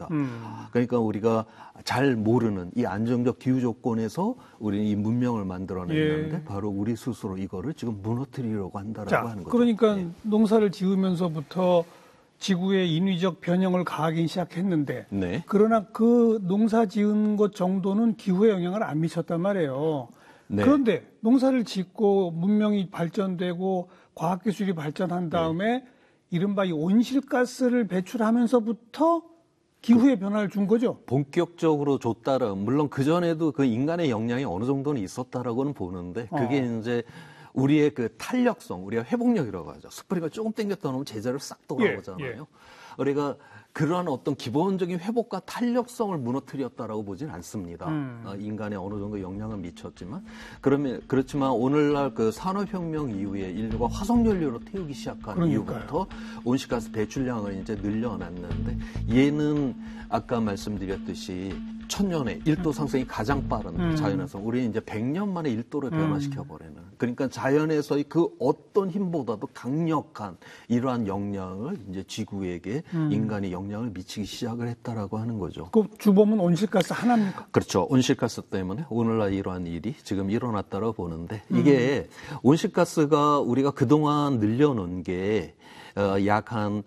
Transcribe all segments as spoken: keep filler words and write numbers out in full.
있습니다. 음. 그러니까 우리가 잘 모르는 이 안정적 기후 조건에서 우리는 이 문명을 만들어냈는데 예. 바로 우리 스스로 이거를 지금 무너뜨리려고 한다라고 자, 하는 거죠. 그러니까 예. 농사를 지으면서부터 지구의 인위적 변형을 가하기 시작했는데 네. 그러나 그 농사 지은 것 정도는 기후에 영향을 안 미쳤단 말이에요. 네. 그런데 농사를 짓고 문명이 발전되고 과학기술이 발전한 다음에 네. 이른바 이 온실가스를 배출하면서부터 기후의 변화를 준 거죠? 본격적으로 줬다라, 물론 그전에도 그 인간의 역량이 어느 정도는 있었다라고는 보는데 그게 어. 이제 우리의 그 탄력성, 우리가 회복력이라고 하죠. 스프링을 조금 당겼다 놓으면 제자로 싹 돌아오잖아요. 예, 예. 우리가 그러한 어떤 기본적인 회복과 탄력성을 무너뜨렸다라고 보진 않습니다. 음. 어, 인간에 어느 정도 영향은 미쳤지만, 그러면 그렇지만 오늘날 그 산업혁명 이후에 인류가 화석연료로 태우기 시작한 그러니까요. 이후부터 온실가스 배출량을 이제 늘려놨는데, 얘는 아까 말씀드렸듯이 천년에 일 도 상승이 가장 빠른 음. 자연에서 우리는 이제 백 년 만에 일 도를 변화시켜버리는. 그러니까 자연에서의 그 어떤 힘보다도 강력한 이러한 영향을 이제 지구에게 음. 인간이 영향을 미치기 시작을 했다라고 하는 거죠. 그 주범은 온실가스 하나입니까? 그렇죠. 온실가스 때문에 오늘날 이러한 일이 지금 일어났다고 보는데 이게 음. 온실가스가 우리가 그동안 늘려놓은 게 약 한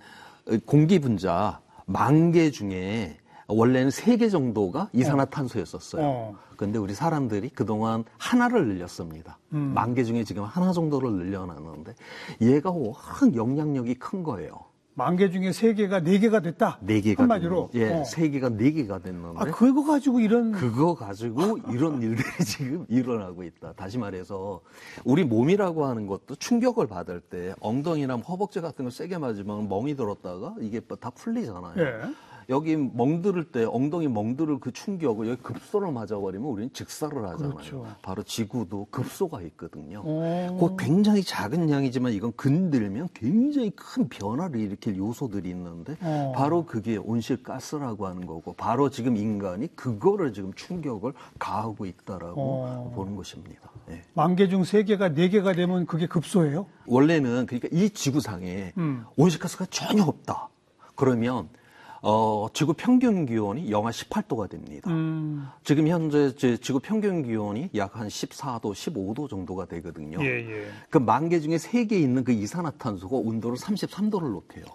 공기 분자 만 개 중에 원래는 세 개 정도가 이산화탄소였었어요. 어. 그런데 우리 사람들이 그동안 하나를 늘렸습니다. 음. 만 개 중에 지금 하나 정도를 늘려놨는데 얘가 워낙 영향력이 큰 거예요. 만 개 중에 세 개가 네 개가 됐다? 네 개가. 한마디로? 예, 어. 세 개가 네 개가 됐는데. 아, 그거 가지고 이런. 그거 가지고 이런 일들이 지금 일어나고 있다. 다시 말해서 우리 몸이라고 하는 것도 충격을 받을 때 엉덩이나 허벅지 같은 걸 세게 맞으면 멍이 들었다가 이게 다 풀리잖아요. 예. 여기 멍들을 때 엉덩이 멍들을 그 충격을 여기 급소를 맞아버리면 우리는 직사를 하잖아요. 그렇죠. 바로 지구도 급소가 있거든요. 오. 그 굉장히 작은 양이지만 이건 건들면 굉장히 큰 변화를 일으킬 요소들이 있는데 오. 바로 그게 온실가스라고 하는 거고 바로 지금 인간이 그거를 지금 충격을 가하고 있다라고 오. 보는 것입니다. 네. 만 개 중 세 개가 네 개가 되면 그게 급소예요? 원래는 그러니까 이 지구상에 음. 온실가스가 전혀 없다. 그러면 어, 지구 평균 기온이 영하 십팔 도가 됩니다. 음. 지금 현재 제 지구 평균 기온이 약 한 십사 도, 십오 도 정도가 되거든요. 예, 예. 그 만 개 중에 세 개 있는 그 이산화탄소가 온도를 삼십삼 도를 높여요.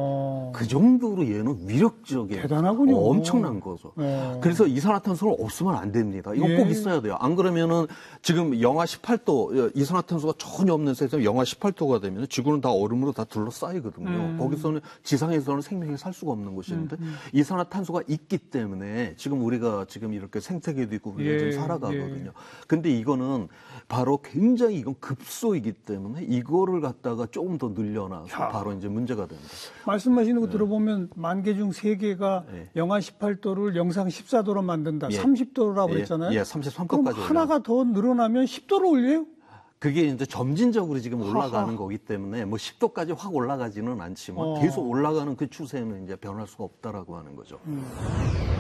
오. 그 정도로 얘는 위력적인 대단하군요. 어, 엄청난 거죠. 오. 그래서 이산화탄소는 없으면 안 됩니다. 이거 예. 꼭 있어야 돼요. 안 그러면은 지금 영하 십팔 도 이산화탄소가 전혀 없는 세상에 영하 십팔 도가 되면 지구는 다 얼음으로 다 둘러싸이거든요. 음. 거기서는 지상에서는 생명이 살 수가 없는 곳이 음, 음. 이산화탄소가 있기 때문에 지금 우리가 지금 이렇게 생태계도 있고 우리가 예, 지금 살아가거든요. 예. 근데 이거는 바로 굉장히 이건 급소이기 때문에 이거를 갖다가 조금 더 늘려놔서 야. 바로 이제 문제가 됩니다. 말씀하시는 거 네. 들어보면 만 개 중 세 개가 네. 영하 십팔 도를 영상 십사 도로 만든다. 예. 삼십 도라고 그랬잖아요. 예, 삼십삼 도까지 그럼 하나가 더 늘어나면 십 도로 올려요? 그게 이제 점진적으로 지금 올라가는 하하. 거기 때문에 뭐 십 도까지 확 올라가지는 않지만 어. 계속 올라가는 그 추세는 이제 변할 수가 없다라고 하는 거죠. 음.